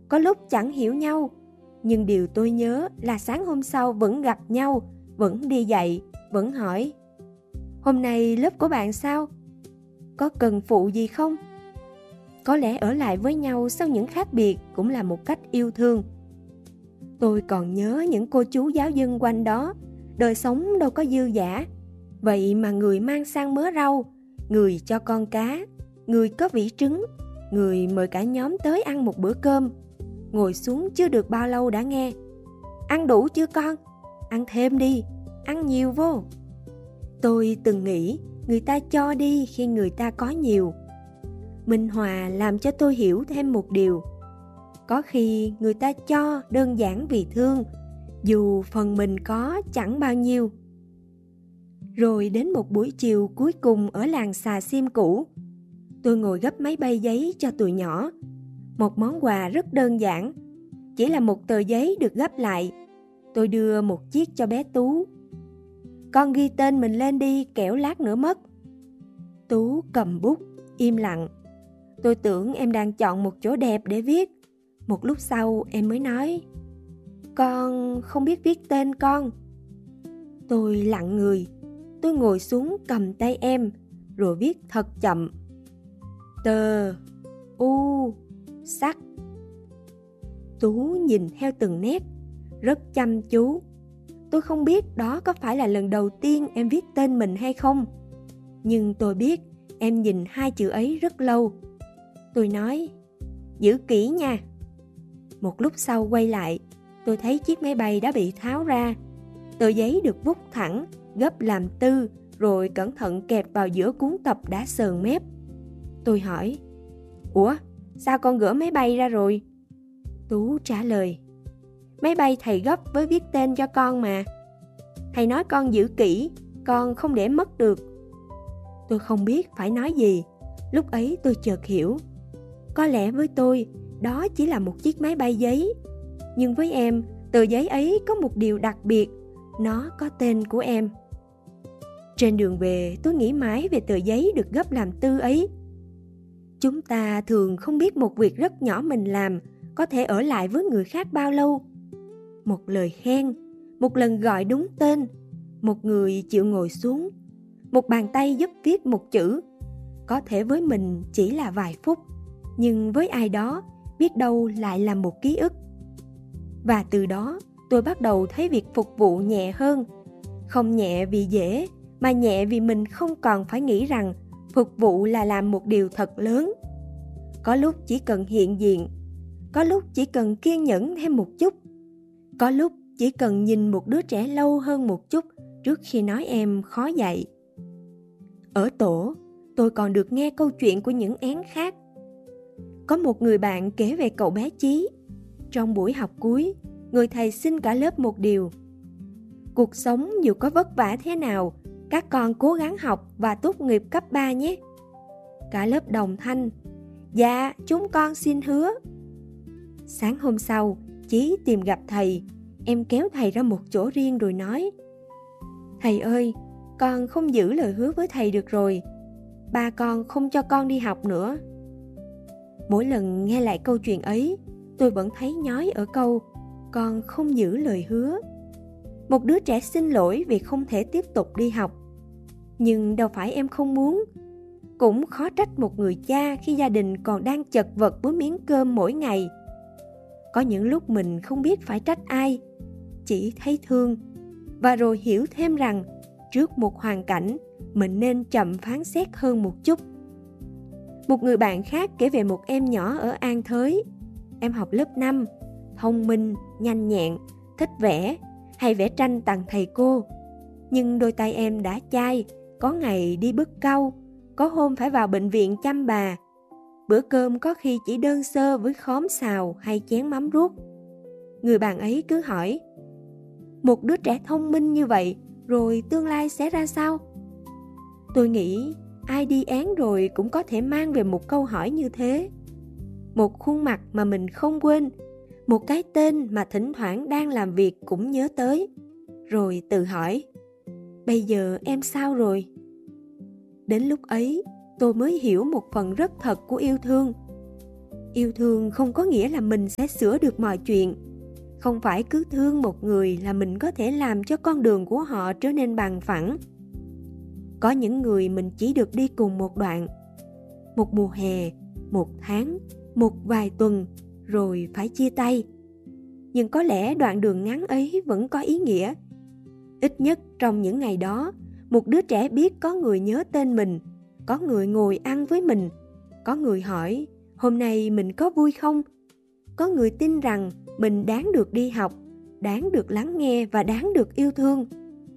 có lúc chẳng hiểu nhau, nhưng điều tôi nhớ là sáng hôm sau vẫn gặp nhau, vẫn đi dạy, vẫn hỏi: hôm nay lớp của bạn sao? Có cần phụ gì không? Có lẽ ở lại với nhau sau những khác biệt cũng là một cách yêu thương. Tôi còn nhớ những cô chú giáo dân quanh đó, đời sống đâu có dư dả, vậy mà người mang sang mớ rau, người cho con cá, người có vỉ trứng, người mời cả nhóm tới ăn một bữa cơm. Ngồi xuống chưa được bao lâu đã nghe: ăn đủ chưa con? Ăn thêm đi, ăn nhiều vô. Tôi từng nghĩ người ta cho đi khi người ta có nhiều. Minh Hòa làm cho tôi hiểu thêm một điều: có khi người ta cho đơn giản vì thương, dù phần mình có chẳng bao nhiêu. Rồi đến một buổi chiều cuối cùng ở làng Xà Xiêm cũ, tôi ngồi gấp máy bay giấy cho tụi nhỏ. Một món quà rất đơn giản, chỉ là một tờ giấy được gấp lại. Tôi đưa một chiếc cho bé Tú. Con ghi tên mình lên đi, kẻo lát nữa mất. Tú cầm bút, im lặng. Tôi tưởng em đang chọn một chỗ đẹp để viết. Một lúc sau em mới nói: con không biết viết tên con. Tôi lặng người. Tôi ngồi xuống cầm tay em, rồi viết thật chậm: tờ, u, sắc. Tú nhìn theo từng nét, rất chăm chú. Tôi không biết đó có phải là lần đầu tiên em viết tên mình hay không, nhưng tôi biết em nhìn hai chữ ấy rất lâu. Tôi nói: giữ kỹ nha. Một lúc sau quay lại, tôi thấy chiếc máy bay đã bị tháo ra. Tờ giấy được vút thẳng, gấp làm tư, rồi cẩn thận kẹp vào giữa cuốn tập đã sờn mép. Tôi hỏi: ủa, sao con gỡ máy bay ra rồi? Tú trả lời: máy bay thầy gấp với viết tên cho con mà. Thầy nói con giữ kỹ, con không để mất được. Tôi không biết phải nói gì. Lúc ấy tôi chợt hiểu. Có lẽ với tôi, đó chỉ là một chiếc máy bay giấy. Nhưng với em, tờ giấy ấy có một điều đặc biệt. Nó có tên của em. Trên đường về, tôi nghĩ mãi về tờ giấy được gấp làm tư ấy. Chúng ta thường không biết một việc rất nhỏ mình làm có thể ở lại với người khác bao lâu. Một lời khen, một lần gọi đúng tên, một người chịu ngồi xuống, một bàn tay giúp viết một chữ. Có thể với mình chỉ là vài phút, nhưng với ai đó, biết đâu lại là một ký ức. Và từ đó, tôi bắt đầu thấy việc phục vụ nhẹ hơn. Không nhẹ vì dễ, mà nhẹ vì mình không còn phải nghĩ rằng phục vụ là làm một điều thật lớn. Có lúc chỉ cần hiện diện, có lúc chỉ cần kiên nhẫn thêm một chút, có lúc chỉ cần nhìn một đứa trẻ lâu hơn một chút trước khi nói em khó dạy. Ở tổ, tôi còn được nghe câu chuyện của những én khác. Có một người bạn kể về cậu bé Chí. Trong buổi học cuối, người thầy xin cả lớp một điều: cuộc sống dù có vất vả thế nào, các con cố gắng học và tốt nghiệp cấp 3 nhé. Cả lớp đồng thanh: dạ, chúng con xin hứa. Sáng hôm sau, Chí tìm gặp thầy. Em kéo thầy ra một chỗ riêng rồi nói: thầy ơi, con không giữ lời hứa với thầy được rồi. Ba con không cho con đi học nữa. Mỗi lần nghe lại câu chuyện ấy, tôi vẫn thấy nhói ở câu con không giữ lời hứa. Một đứa trẻ xin lỗi vì không thể tiếp tục đi học. Nhưng đâu phải em không muốn. Cũng khó trách một người cha khi gia đình còn đang chật vật với miếng cơm mỗi ngày. Có những lúc mình không biết phải trách ai, chỉ thấy thương. Và rồi hiểu thêm rằng trước một hoàn cảnh, mình nên chậm phán xét hơn một chút. Một người bạn khác kể về một em nhỏ ở An Thới. Em học lớp 5, thông minh, nhanh nhẹn, thích vẽ, hay vẽ tranh tặng thầy cô. Nhưng đôi tay em đã chai, có ngày đi bứt cau, có hôm phải vào bệnh viện chăm bà. Bữa cơm có khi chỉ đơn sơ với khóm xào hay chén mắm ruốc. Người bạn ấy cứ hỏi: một đứa trẻ thông minh như vậy, rồi tương lai sẽ ra sao? Tôi nghĩ ai đi án rồi cũng có thể mang về một câu hỏi như thế. Một khuôn mặt mà mình không quên, một cái tên mà thỉnh thoảng đang làm việc cũng nhớ tới. Rồi tự hỏi: bây giờ em sao rồi? Đến lúc ấy, tôi mới hiểu một phần rất thật của yêu thương. Yêu thương không có nghĩa là mình sẽ sửa được mọi chuyện. Không phải cứ thương một người là mình có thể làm cho con đường của họ trở nên bằng phẳng. Có những người mình chỉ được đi cùng một đoạn, một mùa hè, một tháng, một vài tuần, rồi phải chia tay. Nhưng có lẽ đoạn đường ngắn ấy vẫn có ý nghĩa. Ít nhất trong những ngày đó, một đứa trẻ biết có người nhớ tên mình, có người ngồi ăn với mình, có người hỏi hôm nay mình có vui không, có người tin rằng mình đáng được đi học, đáng được lắng nghe và đáng được yêu thương.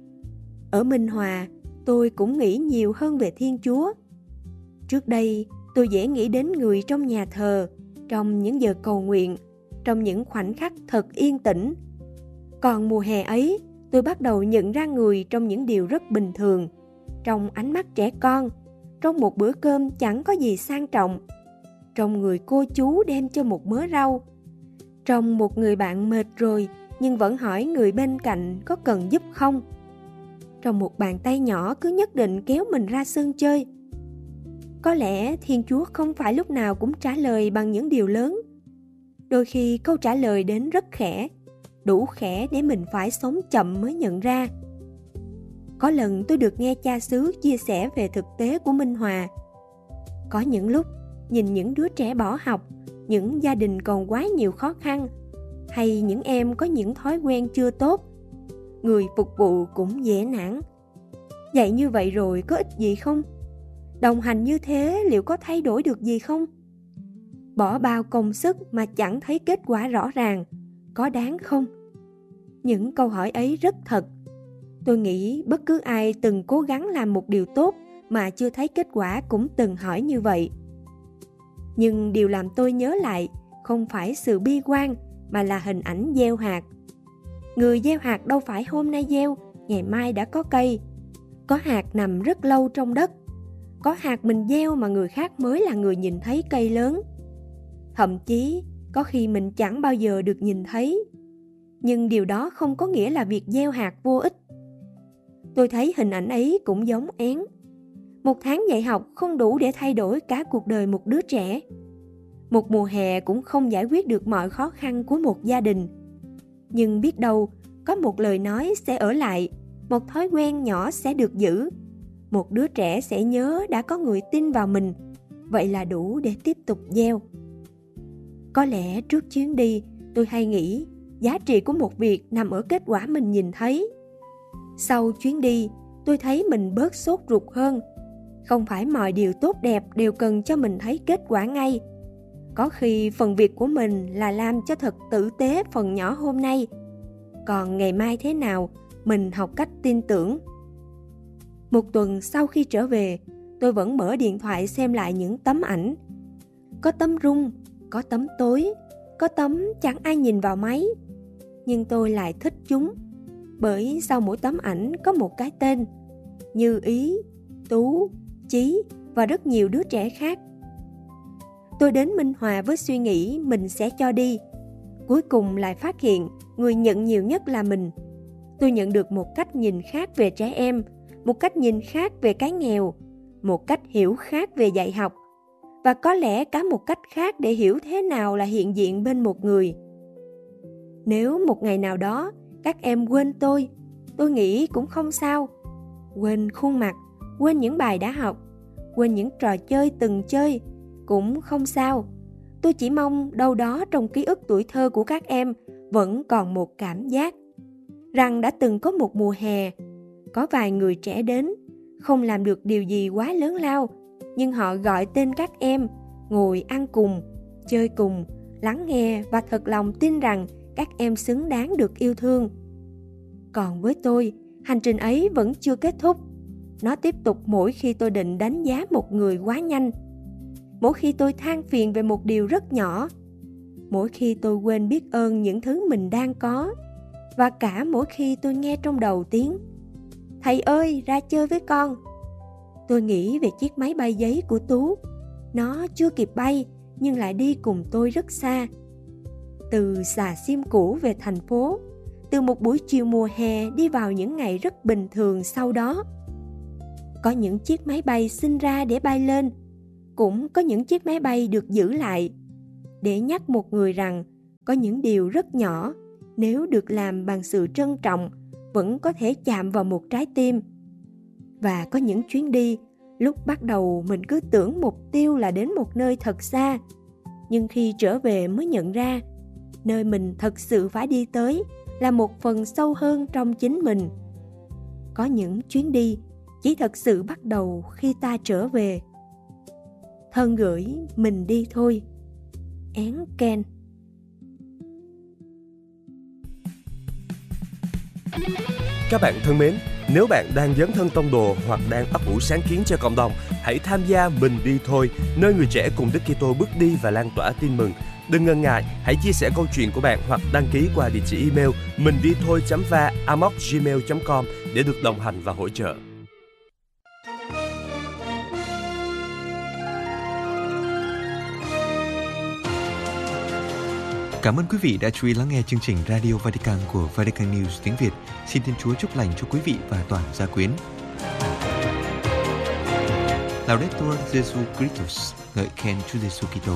Ở Minh Hòa, tôi cũng nghĩ nhiều hơn về Thiên Chúa. Trước đây, tôi dễ nghĩ đến người trong nhà thờ, trong những giờ cầu nguyện, trong những khoảnh khắc thật yên tĩnh. Còn mùa hè ấy, tôi bắt đầu nhận ra người trong những điều rất bình thường, trong ánh mắt trẻ con, trong một bữa cơm chẳng có gì sang trọng, trong người cô chú đem cho một mớ rau, trong một người bạn mệt rồi nhưng vẫn hỏi người bên cạnh có cần giúp không, trong một bàn tay nhỏ cứ nhất định kéo mình ra sân chơi. Có lẽ Thiên Chúa không phải lúc nào cũng trả lời bằng những điều lớn. Đôi khi câu trả lời đến rất khẽ, đủ khẽ để mình phải sống chậm mới nhận ra. Có lần tôi được nghe cha xứ chia sẻ về thực tế của Minh Hòa. Có những lúc nhìn những đứa trẻ bỏ học, những gia đình còn quá nhiều khó khăn, hay những em có những thói quen chưa tốt, người phục vụ cũng dễ nản. Dạy như vậy rồi có ích gì không? Đồng hành như thế liệu có thay đổi được gì không? Bỏ bao công sức mà chẳng thấy kết quả rõ ràng, có đáng không? Những câu hỏi ấy rất thật. Tôi nghĩ bất cứ ai từng cố gắng làm một điều tốt mà chưa thấy kết quả cũng từng hỏi như vậy. Nhưng điều làm tôi nhớ lại không phải sự bi quan mà là hình ảnh gieo hạt. Người gieo hạt đâu phải hôm nay gieo, ngày mai đã có cây. Có hạt nằm rất lâu trong đất. Có hạt mình gieo mà người khác mới là người nhìn thấy cây lớn. Thậm chí có khi mình chẳng bao giờ được nhìn thấy. Nhưng điều đó không có nghĩa là việc gieo hạt vô ích. Tôi thấy hình ảnh ấy cũng giống én. Một tháng dạy học không đủ để thay đổi cả cuộc đời một đứa trẻ. Một mùa hè cũng không giải quyết được mọi khó khăn của một gia đình. Nhưng biết đâu, có một lời nói sẽ ở lại, một thói quen nhỏ sẽ được giữ. Một đứa trẻ sẽ nhớ đã có người tin vào mình. Vậy là đủ để tiếp tục gieo. Có lẽ trước chuyến đi, tôi hay nghĩ giá trị của một việc nằm ở kết quả mình nhìn thấy. Sau chuyến đi, tôi thấy mình bớt sốt ruột hơn. Không phải mọi điều tốt đẹp đều cần cho mình thấy kết quả ngay. Có khi phần việc của mình là làm cho thật tử tế phần nhỏ hôm nay. Còn ngày mai thế nào, mình học cách tin tưởng. Một tuần sau khi trở về, tôi vẫn mở điện thoại xem lại những tấm ảnh. Có tấm rung, có tấm tối, có tấm chẳng ai nhìn vào máy. Nhưng tôi lại thích chúng, bởi sau mỗi tấm ảnh có một cái tên: Như Ý, Tú, Chí và rất nhiều đứa trẻ khác. Tôi đến Minh Hòa với suy nghĩ mình sẽ cho đi. Cuối cùng lại phát hiện người nhận nhiều nhất là mình. Tôi nhận được một cách nhìn khác về trẻ em, một cách nhìn khác về cái nghèo, một cách hiểu khác về dạy học, và có lẽ cả một cách khác để hiểu thế nào là hiện diện bên một người. Nếu một ngày nào đó các em quên tôi nghĩ cũng không sao. Quên khuôn mặt, quên những bài đã học, quên những trò chơi từng chơi cũng không sao. Tôi chỉ mong đâu đó trong ký ức tuổi thơ của các em vẫn còn một cảm giác rằng đã từng có một mùa hè, có vài người trẻ đến, không làm được điều gì quá lớn lao, nhưng họ gọi tên các em, ngồi ăn cùng, chơi cùng, lắng nghe và thật lòng tin rằng các em xứng đáng được yêu thương. Còn với tôi, hành trình ấy vẫn chưa kết thúc. Nó tiếp tục mỗi khi tôi định đánh giá một người quá nhanh, mỗi khi tôi than phiền về một điều rất nhỏ, mỗi khi tôi quên biết ơn những thứ mình đang có, và cả mỗi khi tôi nghe trong đầu tiếng "Thầy ơi, ra chơi với con." Tôi nghĩ về chiếc máy bay giấy của Tú. Nó chưa kịp bay nhưng lại đi cùng tôi rất xa. Từ Xà Xiêm cũ về thành phố, từ một buổi chiều mùa hè đi vào những ngày rất bình thường sau đó. Có những chiếc máy bay sinh ra để bay lên, cũng có những chiếc máy bay được giữ lại. để nhắc một người rằng có những điều rất nhỏ, nếu được làm bằng sự trân trọng, vẫn có thể chạm vào một trái tim. Và có những chuyến đi, lúc bắt đầu mình cứ tưởng mục tiêu là đến một nơi thật xa, nhưng khi trở về mới nhận ra, nơi mình thật sự phải đi tới là một phần sâu hơn trong chính mình. Có những chuyến đi chỉ thật sự bắt đầu khi ta trở về. Thân gửi mình đi thôi. Én Ken. Các bạn thân mến, nếu bạn đang dấn thân tông đồ hoặc đang ấp ủ sáng kiến cho cộng đồng, hãy tham gia Mình Đi Thôi, nơi người trẻ cùng Đức Kitô bước đi và lan tỏa tin mừng. Đừng ngần ngại, hãy chia sẻ câu chuyện của bạn hoặc đăng ký qua địa chỉ email minhdithoi.va@gmail.com để được đồng hành và hỗ trợ. Cảm ơn quý vị đã chú ý lắng nghe chương trình Radio Vatican của Vatican News tiếng Việt. Xin Thiên Chúa chúc lành cho quý vị và toàn gia quyến. Laudetur Jesu Christus, ngợi khen Chúa Giêsu Kitô.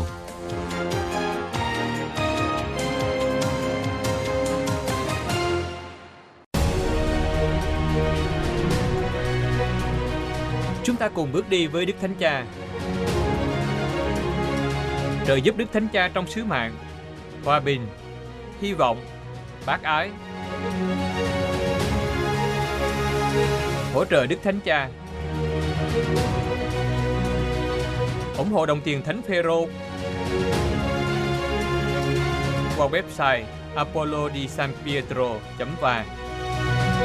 Chúng ta cùng bước đi với Đức Thánh Cha. Trợ giúp Đức Thánh Cha trong sứ mạng hòa bình, hy vọng, bác ái. Hỗ trợ Đức Thánh Cha. Ủng hộ đồng tiền Thánh Phêrô qua website apollodisanpietro.va.